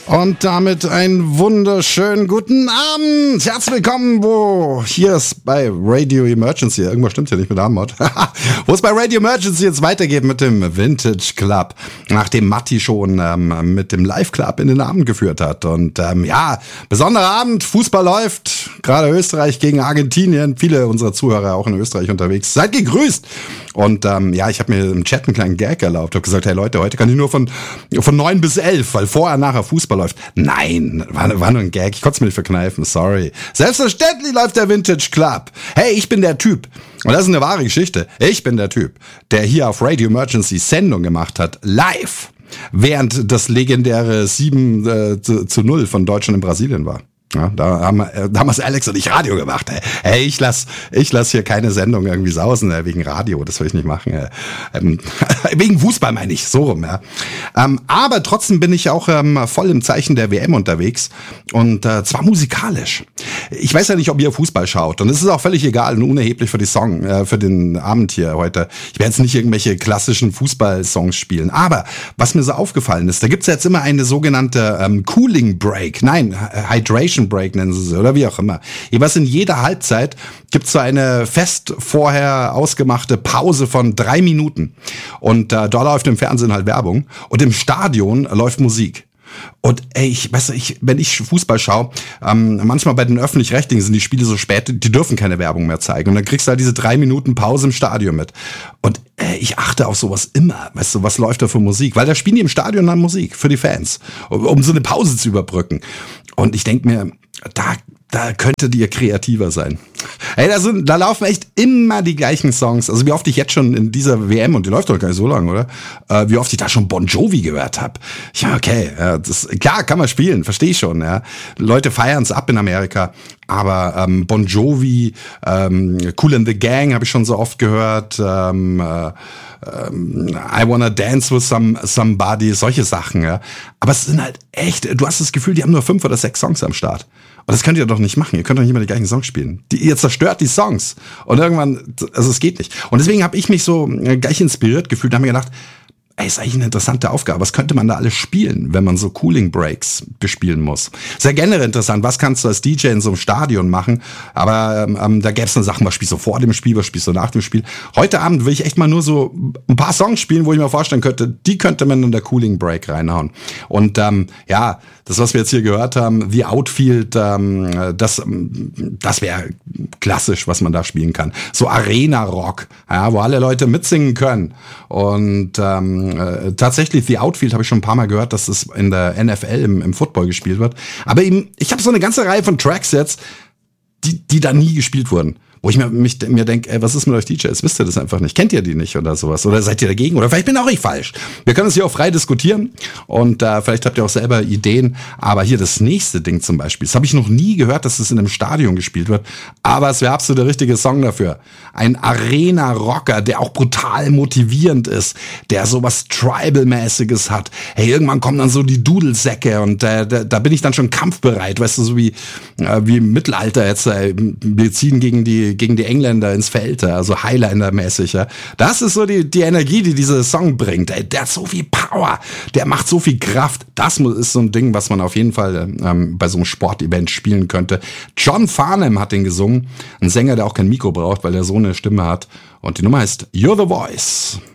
Und damit einen wunderschönen guten Abend. Herzlich willkommen, hier ist bei Radio Emergency. Irgendwas stimmt hier nicht mit Abendmod. Wo es bei Radio Emergency jetzt weitergeht mit dem Vintage Club. Nachdem Matti schon mit dem Live Club in den Abend geführt hat. Und besonderer Abend, Fußball läuft. Gerade Österreich gegen Argentinien. Viele unserer Zuhörer auch in Österreich unterwegs. Seid gegrüßt. Und ich habe mir im Chat einen kleinen Gag erlaubt. Habe gesagt, hey Leute, heute kann ich nur von 9 bis 11, weil vorher, nachher Fußball läuft. Nein, war nur ein Gag. Ich konnte es mir nicht verkneifen, sorry. Selbstverständlich läuft der Vintage Club. Hey, ich bin der Typ. Und das ist eine wahre Geschichte. Ich bin der Typ, der hier auf Radio Emergency Sendung gemacht hat. Live. Während das legendäre 7-0 von Deutschland in Brasilien war. Ja, da haben damals Alex und ich Radio gemacht. Hey, ich lass hier keine Sendung irgendwie sausen wegen Radio. Das will ich nicht machen. Wegen Fußball meine ich, so rum. Ja. Aber trotzdem bin ich auch voll im Zeichen der WM unterwegs und zwar musikalisch. Ich weiß ja nicht, ob ihr Fußball schaut und es ist auch völlig egal und unerheblich für für den Abend hier heute. Ich werde jetzt nicht irgendwelche klassischen Fußballsongs spielen. Aber was mir so aufgefallen ist, da gibt's jetzt immer eine sogenannte Cooling Break. Nein, Hydration Break nennen sie oder wie auch immer. Jeweils in jeder Halbzeit gibt's so eine fest vorher ausgemachte Pause von 3 Minuten. Und da läuft im Fernsehen halt Werbung und im Stadion läuft Musik. Und wenn ich Fußball schaue, manchmal bei den Öffentlich-Rechtlichen sind die Spiele so spät, die dürfen keine Werbung mehr zeigen. Und dann kriegst du halt diese 3 Minuten Pause im Stadion mit. Und ich achte auf sowas immer. Weißt du, was läuft da für Musik? Weil da spielen die im Stadion dann Musik für die Fans, um so eine Pause zu überbrücken. Und ich denke mir, da könntet ihr kreativer sein. Hey, da laufen echt immer die gleichen Songs. Also wie oft ich jetzt schon in dieser WM, und die läuft doch gar nicht so lang, oder? Wie oft ich da schon Bon Jovi gehört habe. Ja, okay, klar, kann man spielen, verstehe ich schon. Ja. Leute feiern es ab in Amerika. Aber Bon Jovi, Kool and the Gang habe ich schon so oft gehört. I Wanna Dance with Somebody, solche Sachen. Ja. Aber es sind halt echt, du hast das Gefühl, die haben nur 5 oder 6 Songs am Start. Und das könnt ihr doch nicht machen. Ihr könnt doch nicht immer die gleichen Songs spielen. Ihr zerstört die Songs. Und irgendwann, also es geht nicht. Und deswegen habe ich mich so gleich inspiriert gefühlt und habe mir gedacht, ey, ist eigentlich eine interessante Aufgabe. Was könnte man da alles spielen, wenn man so Cooling Breaks bespielen muss? Sehr generell interessant. Was kannst du als DJ in so einem Stadion machen? Aber da gäbe es dann Sachen, was spielst du vor dem Spiel, was spielst du nach dem Spiel? Heute Abend will ich echt mal nur so ein paar Songs spielen, wo ich mir vorstellen könnte, die könnte man in der Cooling Break reinhauen. Und das, was wir jetzt hier gehört haben, The Outfield, das wäre klassisch, was man da spielen kann. So Arena-Rock, ja, wo alle Leute mitsingen können. Und tatsächlich The Outfield habe ich schon ein paar Mal gehört, dass es in der NFL im Football gespielt wird. Aber eben, ich habe so eine ganze Reihe von Tracks jetzt, die da nie gespielt wurden. Wo ich mir denke, was ist mit euch DJs? Wisst ihr das einfach nicht? Kennt ihr die nicht oder sowas? Oder seid ihr dagegen? Oder vielleicht bin auch ich falsch. Wir können es hier auch frei diskutieren und vielleicht habt ihr auch selber Ideen. Aber hier das nächste Ding zum Beispiel, das habe ich noch nie gehört, dass es in einem Stadion gespielt wird. Aber es wäre absolut der richtige Song dafür. Ein Arena-Rocker, der auch brutal motivierend ist, der sowas Tribal-mäßiges hat. Hey, irgendwann kommen dann so die Dudelsäcke und da bin ich dann schon kampfbereit. Weißt du, so wie im Mittelalter jetzt, wir ziehen gegen die Engländer ins Feld, also Highlander-mäßig. Ja. Das ist so die Energie, die dieser Song bringt. Ey, der hat so viel Power, der macht so viel Kraft. Das ist so ein Ding, was man auf jeden Fall bei so einem Sportevent spielen könnte. John Farnham hat den gesungen. Ein Sänger, der auch kein Mikro braucht, weil er so eine Stimme hat. Und die Nummer heißt You're the Voice.